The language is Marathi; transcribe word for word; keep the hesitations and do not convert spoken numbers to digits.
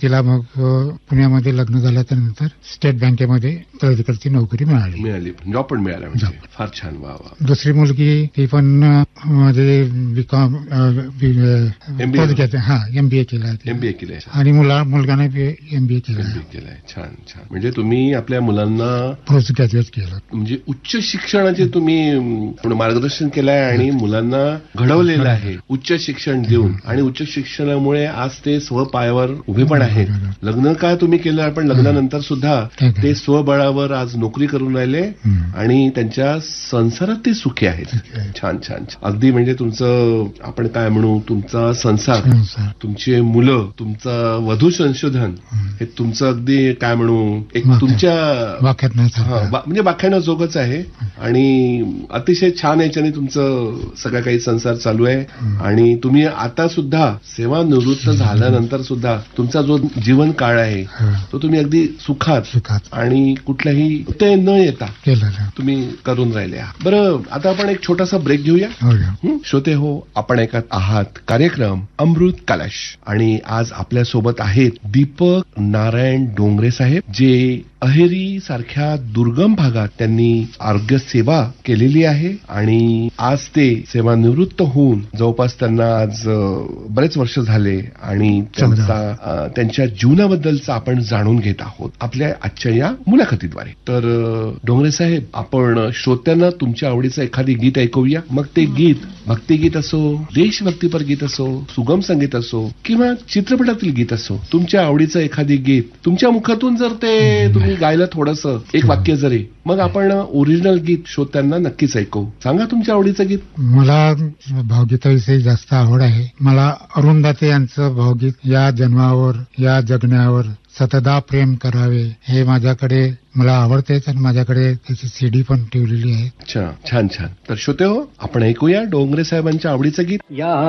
तिला मग अ, पुण्यामध्ये लग्न झाल्याच्या नंतर स्टेट बँकेमध्ये तळेकरची नोकरी मिळाली मिळाली जॉब पण मिळाला म्हणजे फार छान. वा वा. दुसरी मुलगी ती पण अ, म्हणजे बीकॉम हा एमबीए केला एमबीए केलंय आणि मुला मुलगाने एमबीए केला एमबीए केलंय. छान छान. म्हणजे तुम्ही आपल्या मुलांना पोस्ट ग्रॅज्युएट केलं म्हणजे उच्च शिक्षणाचे तुम्ही अम, मार्गदर्शन केलंय आणि मुलांना घडवलेलं आहे उच्च शिक्षण देऊन. आणि उच्च शिक्षणामुळे आज ते स्वपायावर उभे पण आहेत. लग्न काय तुम्ही केलं पण लग्नानंतर सुद्धा ते स्वबळावर आज नोकरी करून राहिले आणि त्यांच्या संसारात ते सुखी आहेत. छान छान. अगदी म्हणजे तुमचं आपण काय म्हणू तुमचा संसार, तुमची मुलं, तुमचं वधू संशोधन हे तुमचं अगदी काय म्हणू एक तुमच्या म्हणजे व्याख्यानाजोगंच आहे. आणि अतिशय छान याच्याने तुमचं सगळं काही संसार चालू आहे. आणि तुम्ही आता सुद्धा सेवानिवृत्त झाल्यानंतर सुद्धा तुमचा जो जीवन काळ आहे तो तुम्ही अगदी सुखात आणि कुठल्याही ते न येता तुम्ही करून राहिले आहात. बरं आता आपण एक छोटासा ब्रेक घेऊया. श्रोते हो, आपण ऐकत आहात कार्यक्रम अमृत कलश आणि आज आपल्या सोबत आहेत दीपक नारायण डोंगरे साहेब, जे अहेरी सारख्या दुर्गम भागात त्यांनी आरोग्य सेवा केलेली आहे आणि आज ते सेवानिवृत्त होऊन जवळपास त्यांना आज बरेच वर्ष झाले आणि त्यांचा त्यांच्या जीवनाबद्दलचा आपण जाणून घेत आहोत आपल्या आजच्या या मुलाखतीद्वारे. तर डोंगरे साहेब, आपण श्रोत्यांना तुमच्या आवडीचं एखादी गीत ऐकूया. मग ते गीत भक्तिगीत असो, देशभक्तीपर गीत असो, सुगम संगीत असो किंवा चित्रपटातील गीत असो, तुमच्या आवडीचं एखादी गीत तुमच्या मुखातून जर ते तुम्ही गायलं थोडंसं एक वाक्य जरी, मग आपण ओरिजिनल गीत श्रोत्यांना नक्कीच ऐकू. सांगा तुमच्या आवडीचं गीत. मला भावगीताविषयी जास्त आवड आहे. मला अरुंधती यांचं भावगीत या जन्मावर या जगण्यावर सतदा प्रेम करावे हे माझ्याकडे मला आवडतेच आणि माझ्याकडे त्याची सीडी पण ठेवलेली आहे. अच्छा, छान छान. तर श्रोते हो, आपण ऐकूया डोंगरे साहेबांच्या आवडीचं गीत. या